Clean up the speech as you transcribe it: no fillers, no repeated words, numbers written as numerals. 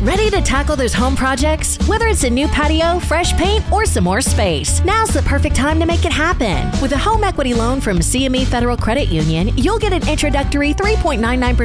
Ready to tackle those home projects? Whether it's a new patio, fresh paint, or some more space, now's the perfect time to make it happen. With a home equity loan from CME Federal Credit Union, you'll get an introductory 3.99%